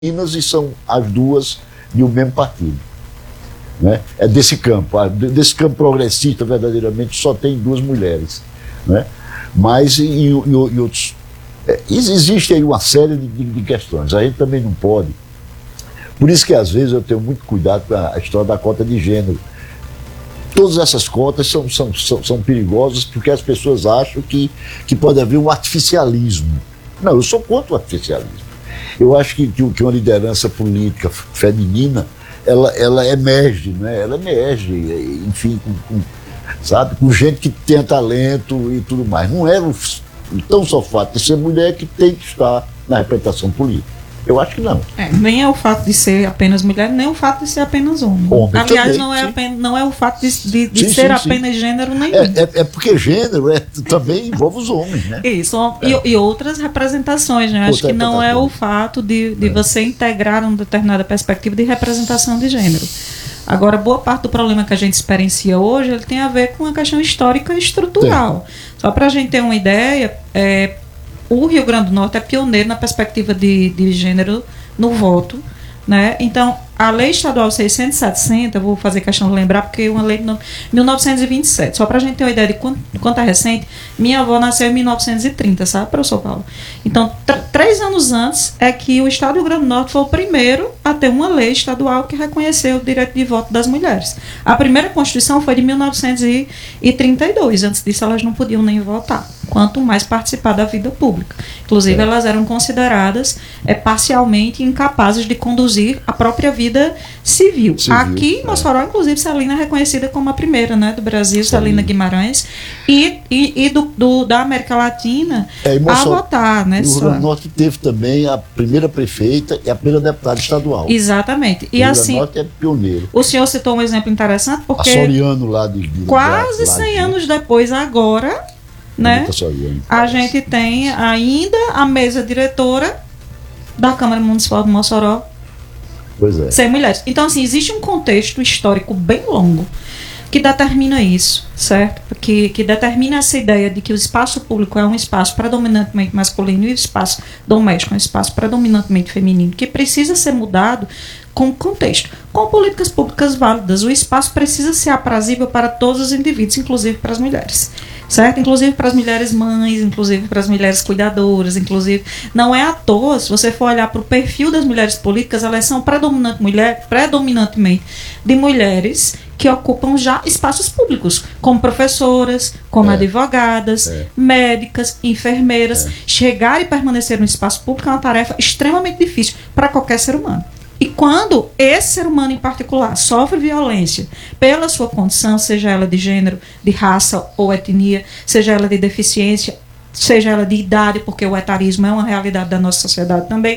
e são as duas de um mesmo partido. Né? É desse campo progressista, verdadeiramente, só tem duas mulheres. Né? Mas e outros. Existe aí uma série de questões. A gente também não pode. Por isso que, às vezes, eu tenho muito cuidado com a história da cota de gênero. Todas essas cotas são perigosas porque as pessoas acham que pode haver um artificialismo. Não, eu sou contra o artificialismo. Eu acho que uma liderança política feminina, ela emerge, né? Ela emerge, enfim, com gente que tem talento e tudo mais. Não é tão só fato de ser mulher que tem que estar na representação política. Eu acho que não. Nem é o fato de ser apenas mulher, nem o fato de ser apenas homem. Aliás, também, não é o fato de ser apenas gênero nenhum. É porque gênero também envolve os homens, né? Isso, e outras representações, né? Acho que não é o fato de você integrar uma determinada perspectiva de representação de gênero. Agora, boa parte do problema que a gente experiencia hoje, ele tem a ver com a questão histórica e estrutural. Só para a gente ter uma ideia, o Rio Grande do Norte é pioneiro na perspectiva de gênero no voto, né? Então, a Lei Estadual 660, vou fazer questão de lembrar, porque é uma lei de 1927, só para a gente ter uma ideia de quanto é recente. Minha avó nasceu em 1930, sabe, professor Paulo? Então, 3 anos antes é que o Estado do Rio Grande do Norte foi o primeiro a ter uma lei estadual que reconheceu o direito de voto das mulheres. A primeira Constituição foi de 1932, antes disso elas não podiam nem votar, quanto mais participar da vida pública. Inclusive, elas eram consideradas parcialmente incapazes de conduzir a própria vida civil. Aqui em Mossoró, inclusive, Celina é reconhecida como a primeira, né, do Brasil, Celina Guimarães, e da América Latina a votar. Né, o Rio Grande do Norte teve também a primeira prefeita e a primeira deputada estadual. Exatamente. E o Rio assim, Grande do Norte é pioneiro. O senhor citou um exemplo interessante, porque a Soriano lá de quase 100 anos depois, agora, né, a gente tem ainda a mesa diretora da Câmara Municipal de Mossoró sem mulheres. Então, assim, existe um contexto histórico bem longo que determina isso, certo? Que determina essa ideia de que o espaço público é um espaço predominantemente masculino e o espaço doméstico é um espaço predominantemente feminino, que precisa ser mudado com contexto, com políticas públicas válidas. O espaço precisa ser aprazível para todos os indivíduos, inclusive para as mulheres. Certo? Inclusive para as mulheres mães, inclusive para as mulheres cuidadoras, inclusive. Não é à toa, se você for olhar para o perfil das mulheres políticas, elas são predominantemente de mulheres que ocupam já espaços públicos, como professoras, como advogadas, médicas, enfermeiras. Chegar e permanecer no espaço público é uma tarefa extremamente difícil para qualquer ser humano. E quando esse ser humano em particular sofre violência pela sua condição, seja ela de gênero, de raça ou etnia, seja ela de deficiência, seja ela de idade, porque o etarismo é uma realidade da nossa sociedade também,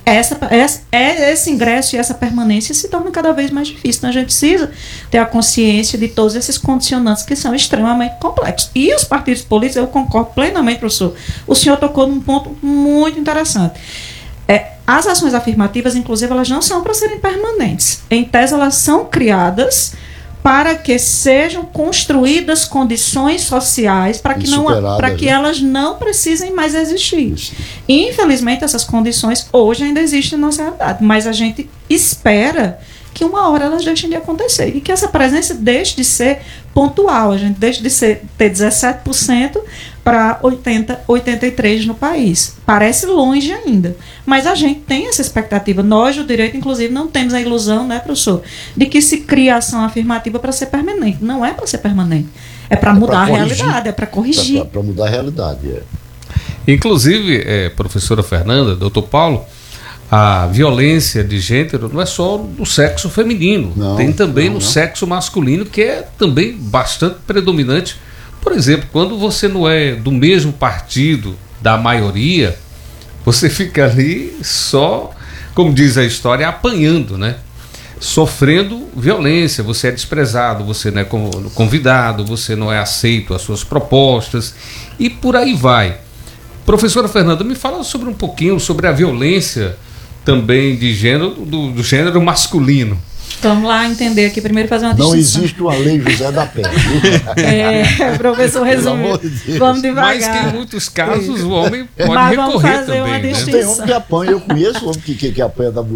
esse ingresso e essa permanência se torna cada vez mais difícil. Então a gente precisa ter a consciência de todos esses condicionantes que são extremamente complexos. E os partidos políticos, eu concordo plenamente, professor, o senhor tocou num ponto muito interessante. As ações afirmativas, inclusive, elas não são para serem permanentes. Em tese, elas são criadas para que sejam construídas condições sociais para que elas não precisem mais existir. Infelizmente, essas condições hoje ainda existem na nossa realidade, mas a gente espera que uma hora elas deixem de acontecer e que essa presença deixe de ser pontual, a gente deixe de ter 17% para 83% no país. Parece longe ainda, mas a gente tem essa expectativa. Nós, do direito, inclusive, não temos a ilusão, né, professor, de que se cria ação afirmativa para ser permanente. Não é para ser permanente, é para mudar a realidade, é para corrigir. Para mudar a realidade, Inclusive, professora Fernanda, doutor Paulo, a violência de gênero não é só no sexo feminino, tem também no sexo masculino, que é também bastante predominante. Por exemplo, quando você não é do mesmo partido da maioria, você fica ali só, como diz a história, apanhando, né? Sofrendo violência, você é desprezado, você não é convidado, você não é aceito as suas propostas e por aí vai. Professora Fernanda, me fala sobre um pouquinho sobre a violência também de gênero, do gênero masculino. Vamos lá entender aqui primeiro, fazer uma distinção. Não existe uma lei José da Penha. Professor, resumiu. Vamos devagar. Mas que em muitos casos o homem pode recorrer também. Uma distinção. Tem homem que apanha, eu conheço homem que apanha da mulher.